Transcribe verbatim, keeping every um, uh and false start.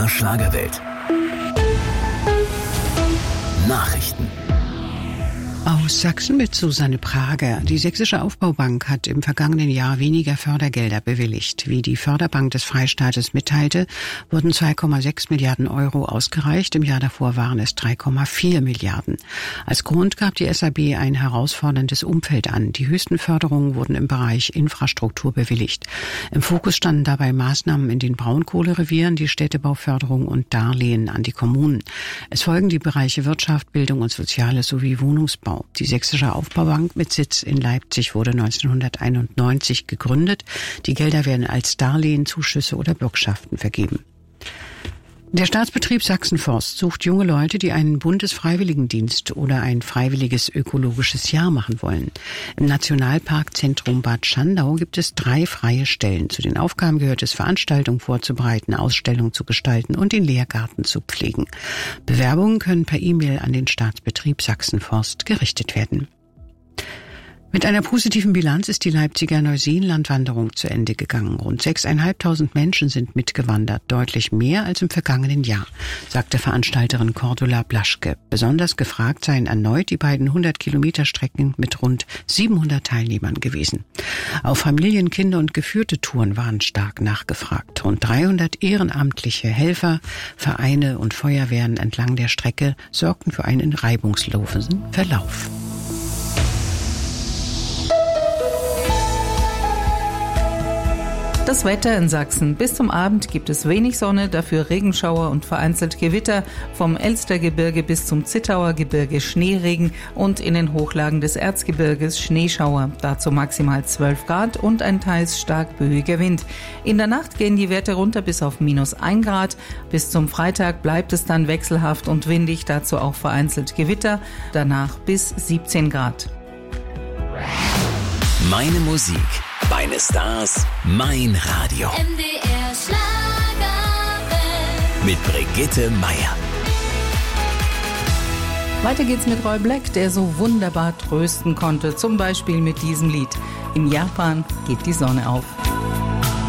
der Schlagerwelt. Nachrichten. Aus Sachsen mit Susanne Prager. Die Sächsische Aufbaubank hat im vergangenen Jahr weniger Fördergelder bewilligt. Wie die Förderbank des Freistaates mitteilte, wurden zwei Komma sechs Milliarden Euro ausgereicht. Im Jahr davor waren es drei Komma vier Milliarden. Als Grund gab die S A B ein herausforderndes Umfeld an. Die höchsten Förderungen wurden im Bereich Infrastruktur bewilligt. Im Fokus standen dabei Maßnahmen in den Braunkohlerevieren, die Städtebauförderung und Darlehen an die Kommunen. Es folgen die Bereiche Wirtschaft, Bildung und Soziales sowie Wohnungsbau. Die Sächsische Aufbaubank mit Sitz in Leipzig wurde neunzehnhunderteinundneunzig gegründet. Die Gelder werden als Darlehen, Zuschüsse oder Bürgschaften vergeben. Der Staatsbetrieb Sachsenforst sucht junge Leute, die einen Bundesfreiwilligendienst oder ein freiwilliges ökologisches Jahr machen wollen. Im Nationalparkzentrum Bad Schandau gibt es drei freie Stellen. Zu den Aufgaben gehört es, Veranstaltungen vorzubereiten, Ausstellungen zu gestalten und den Lehrgarten zu pflegen. Bewerbungen können per E-Mail an den Staatsbetrieb Sachsenforst gerichtet werden. Mit einer positiven Bilanz ist die Leipziger Neuseenlandwanderung zu Ende gegangen. Rund sechstausendfünfhundert Menschen sind mitgewandert, deutlich mehr als im vergangenen Jahr, sagte Veranstalterin Cordula Blaschke. Besonders gefragt seien erneut die beiden hundert Kilometer Strecken mit rund siebenhundert Teilnehmern gewesen. Auch Familien, Kinder und geführte Touren waren stark nachgefragt. Rund dreihundert ehrenamtliche Helfer, Vereine und Feuerwehren entlang der Strecke sorgten für einen reibungslosen Verlauf. Das Wetter in Sachsen. Bis zum Abend gibt es wenig Sonne, dafür Regenschauer und vereinzelt Gewitter. Vom Elstergebirge bis zum Zittauer Gebirge Schneeregen und in den Hochlagen des Erzgebirges Schneeschauer. Dazu maximal zwölf Grad und ein teils stark böiger Wind. In der Nacht gehen die Werte runter bis auf minus ein Grad. Bis zum Freitag bleibt es dann wechselhaft und windig, dazu auch vereinzelt Gewitter. Danach bis siebzehn Grad. Meine Musik, meine Stars, mein Radio. M D R Schlagerwelt. Mit Brigitte Meier. Weiter geht's mit Roy Black, der so wunderbar trösten konnte. Zum Beispiel mit diesem Lied. In Japan geht die Sonne auf.